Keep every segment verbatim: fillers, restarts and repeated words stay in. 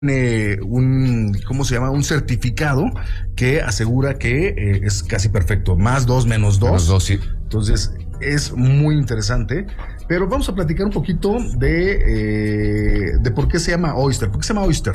tiene un, ¿cómo se llama? Un certificado que asegura que eh, es casi perfecto. Más dos, menos dos. Menos dos, sí. Entonces, es muy interesante. Pero vamos a platicar un poquito de, eh, de por qué se llama Oyster. ¿Por qué se llama Oyster?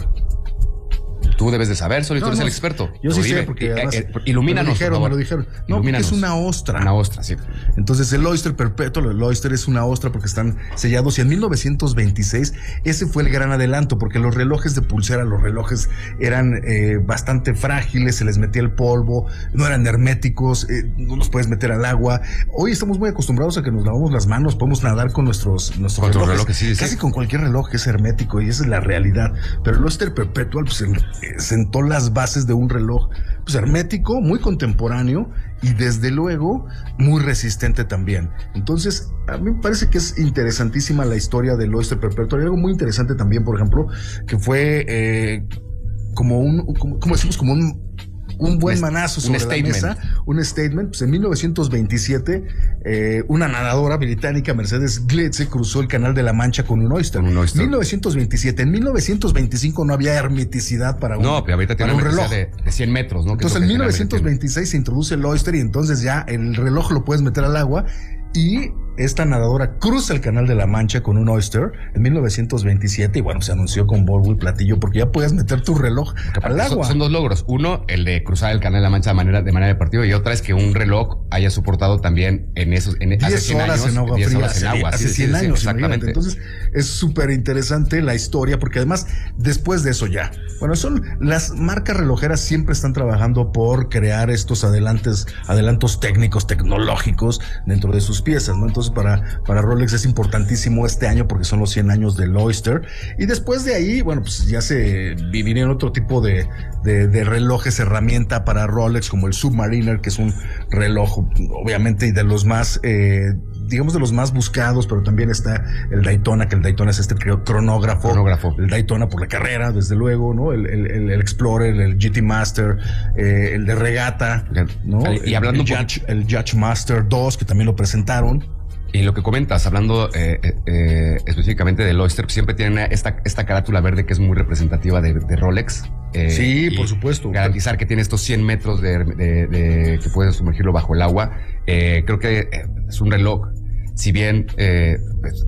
Tú debes de saber, Sol, y tú No, eres no, el experto. Yo sí Tú sé, dime. porque Eh, además eh, ilumínanos, me lo dijeron, por favor. me lo dijeron. No, porque es una ostra. Una ostra, sí. Entonces el Oyster perpetuo, el Oyster es una ostra porque están sellados, y en mil novecientos veintiséis ese fue el gran adelanto, porque los relojes de pulsera, los relojes eran eh, bastante frágiles, se les metía el polvo, no eran herméticos, eh, no los puedes meter al agua. Hoy estamos muy acostumbrados a que nos lavamos las manos, podemos nadar con nuestros, nuestros Con relojes, relojes, sí, sí. Casi con cualquier reloj es hermético, y esa es la realidad. Pero el Oyster Perpetual pues, sentó las bases de un reloj pues hermético, muy contemporáneo y desde luego muy resistente también. Entonces, a mí me parece que es interesantísima la historia del Oyster Perpetual. Y algo muy interesante también, por ejemplo, que fue eh, como un, como, como decimos, como un un buen manazo sobre la mesa, un statement. Pues en mil novecientos veintisiete, eh, una nadadora británica, Mercedes Gletze, cruzó el Canal de la Mancha con un Oyster. Con un Oyster. mil novecientos veintisiete. En mil novecientos veinticinco no había hermeticidad para un, no, pero ahorita tiene un una reloj de, de cien metros, ¿no? Entonces en mil novecientos veintiséis se introduce el Oyster y entonces ya el reloj lo puedes meter al agua, y esta nadadora cruza el Canal de la Mancha con un Oyster en mil novecientos veintisiete, y bueno, se anunció con bombo y platillo porque ya puedes meter tu reloj al agua. Son, son dos logros. Uno, el de cruzar el Canal de la Mancha de manera, de manera deportiva, y otra es que un reloj haya soportado también en esos en hace cien horas años, en agua diez fría, horas en agua. hace Sí, cien sí, sí, años, exactamente. Entonces es súper interesante la historia, porque además después de eso ya, bueno, son las marcas relojeras siempre están trabajando por crear estos adelantes, adelantos técnicos, tecnológicos dentro de sus piezas, ¿no? Entonces para, para Rolex es importantísimo este año porque son los cien años del Oyster, y después de ahí, bueno, pues ya se vinieron otro tipo de, de, de relojes, herramienta para Rolex, como el Submariner, que es un reloj obviamente y de los más eh, digamos de los más buscados, pero también está el Daytona, que el Daytona es este cronógrafo, cronógrafo. El Daytona por la carrera, desde luego, ¿no? El, el, el, el Explorer, el G T Master, eh, el de regata, ¿no? Y hablando el, el, Judge, el Judge Master dos, que también lo presentaron. Y lo que comentas, hablando eh, eh, específicamente del Oyster, siempre tiene esta, esta carátula verde que es muy representativa de, de Rolex. Eh, sí, por supuesto. Garantizar que tiene estos cien metros de, de, de que puedes sumergirlo bajo el agua. Eh, creo que es un reloj, si bien eh,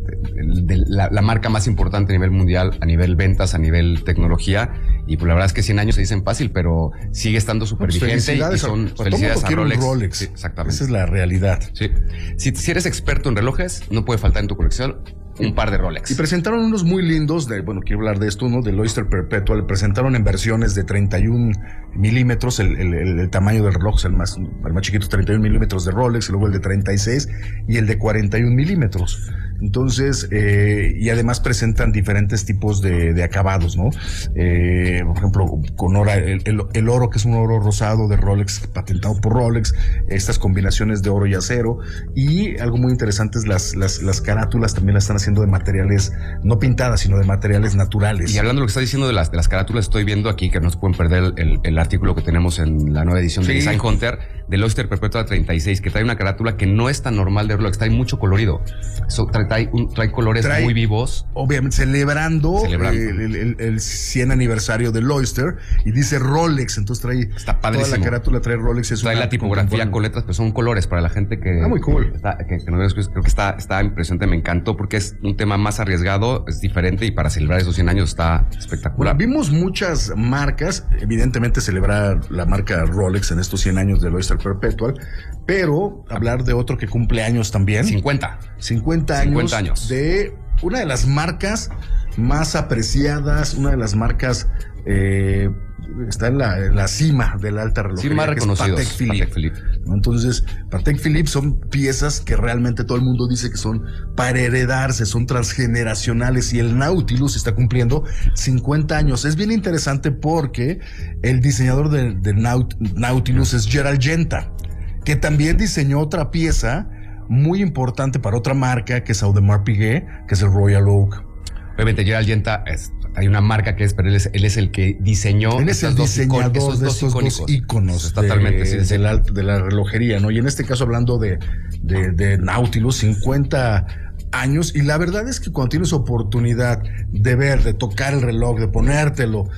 de, de la, la marca más importante a nivel mundial, a nivel ventas, a nivel tecnología, y pues la verdad es que cien años se dicen fácil, pero sigue estando súper pues vigente, y son a, felicidades a Rolex. Rolex. Sí, exactamente. Esa es la realidad. Sí. Si, si eres experto en relojes, no puede faltar en tu colección un par de Rolex. Y presentaron unos muy lindos, de, bueno, quiero hablar de esto, ¿no? Del Oyster Perpetual. Presentaron en versiones de treinta y un milímetros, el, el, el, el tamaño del reloj es el más, el más chiquito, treinta y un milímetros de Rolex, y luego el de treinta y seis y el de cuarenta y un milímetros. Entonces, eh, y además presentan diferentes tipos de, de acabados, ¿no? Eh, por ejemplo, con oro, el, el, el oro, que es un oro rosado de Rolex, patentado por Rolex, estas combinaciones de oro y acero, y algo muy interesante es las, las, las carátulas también las están haciendo de materiales, no pintadas, sino de materiales naturales. Y hablando de lo que estás diciendo de las, de las carátulas, estoy viendo aquí que no se pueden perder el, el artículo que tenemos en la nueva edición sí. de Design Hunter, del Oyster Perpetual treinta y seis, que trae una carátula que no es tan normal de Rolex, trae mucho colorido. So, trae, trae, un, trae colores trae, muy vivos. Obviamente, celebrando, celebrando. El, el, el cien aniversario del Oyster, y dice Rolex, entonces trae está padrísimo. Toda la carátula trae Rolex. Es trae la tipografía con letras, pero son colores para la gente que... Ah, muy cool. Está, que, que no, creo que está, está impresionante, me encantó, porque es un tema más arriesgado, es diferente, y para celebrar esos cien años está espectacular. Bueno, vimos muchas marcas, evidentemente celebrar la marca Rolex en estos cien años del Oyster Perpetual, pero hablar de otro que cumple años también. cincuenta. cincuenta años. cincuenta años. De una de las marcas más apreciadas, una de las marcas eh, está en la, en la cima de la alta relojería, sí, más reconocidos, Patek Philippe. Patek Philippe. Entonces, Patek Philippe son piezas que realmente todo el mundo dice que son para heredarse, son transgeneracionales, y el Nautilus está cumpliendo cincuenta años. Es bien interesante porque el diseñador de, de Naut, Nautilus es Gerald Genta, que también diseñó otra pieza muy importante para otra marca, que es Audemars Piguet, que es el Royal Oak. Obviamente Gerald Genta es, hay una marca que es, pero él es, él es el que diseñó. Él es el diseñador dos de estos dos íconos de, totalmente, sí, de, sí. La, de la relojería, ¿no? Y en este caso, hablando de, de, de Nautilus, cincuenta años, y la verdad es que cuando tienes oportunidad de ver, de tocar el reloj, de ponértelo,